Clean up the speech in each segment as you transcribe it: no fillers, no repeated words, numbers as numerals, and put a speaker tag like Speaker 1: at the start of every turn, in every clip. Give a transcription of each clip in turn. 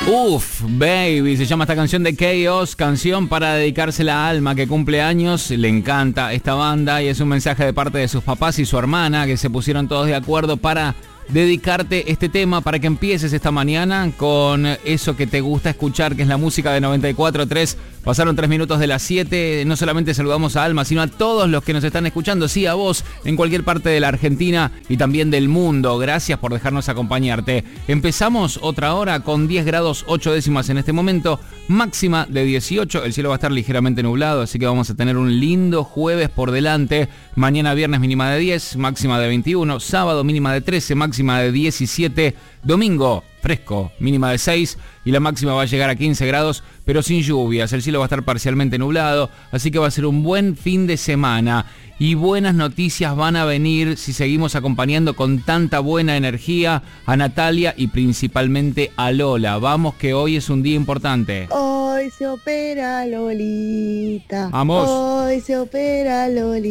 Speaker 1: Uf, baby, se llama esta canción de Chaos, canción para dedicársela a Alma, que cumple años. Le encanta esta banda y es un mensaje de parte de sus papás y su hermana, que se pusieron todos de acuerdo para dedicarte este tema, para que empieces esta mañana con eso que te gusta escuchar, que es la música de 94.3. Pasaron 3 minutos de las 7. No solamente saludamos a Alma, sino a todos los que nos están escuchando. Sí, a vos, en cualquier parte de la Argentina y también del mundo. Gracias por dejarnos acompañarte. Empezamos otra hora con 10 grados 8 décimas en este momento. Máxima de 18. El cielo va a estar ligeramente nublado, así que vamos a tener un lindo jueves por delante. Mañana viernes mínima de 10, máxima de 21. Sábado mínima de 13, máxima de 17. Domingo fresco, mínima de 6 y la máxima va a llegar a 15 grados, pero sin lluvias. El cielo va a estar parcialmente nublado, así que va a ser un buen fin de semana. Y buenas noticias van a venir si seguimos acompañando con tanta buena energía a Natalia y principalmente a Lola. Vamos, que hoy es un día importante.
Speaker 2: Hoy se opera Lolita.
Speaker 1: Vamos.
Speaker 2: Hoy se opera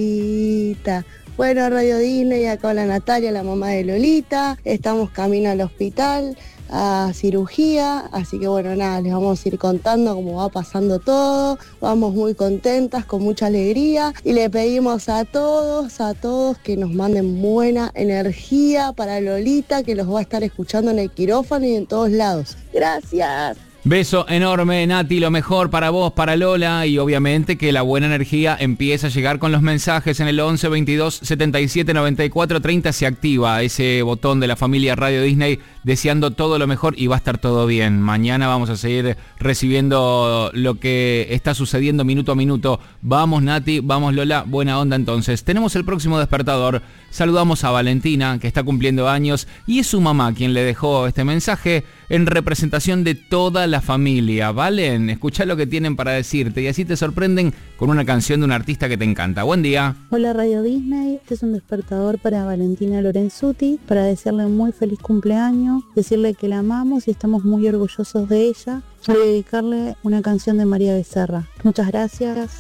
Speaker 2: Lolita. Bueno, Radio Disney, acá la Natalia, la mamá de Lolita. Estamos camino al hospital, a cirugía, así que bueno, nada, les vamos a ir contando cómo va pasando todo. Vamos muy contentas, con mucha alegría, y le pedimos a todos que nos manden buena energía para Lolita, que los va a estar escuchando en el quirófano y en todos lados. Gracias.
Speaker 1: Beso enorme, Nati, lo mejor para vos, para Lola, y obviamente que la buena energía empieza a llegar con los mensajes en el 11 22 77 94 30. Se activa ese botón de la familia Radio Disney deseando todo lo mejor y va a estar todo bien. Mañana vamos a seguir recibiendo lo que está sucediendo minuto a minuto. Vamos, Nati, vamos, Lola, buena onda entonces. Tenemos el próximo despertador. Saludamos a Valentina, que está cumpliendo años, y es su mamá quien le dejó este mensaje en representación de toda la familia. Valen, escuchá lo que tienen para decirte y así te sorprenden con una canción de un artista que te encanta. Buen día.
Speaker 3: Hola Radio Disney, este es un despertador para Valentina Lorenzuti, para desearle un muy feliz cumpleaños, decirle que la amamos y estamos muy orgullosos de ella. Voy a dedicarle una canción de María Becerra. Muchas gracias.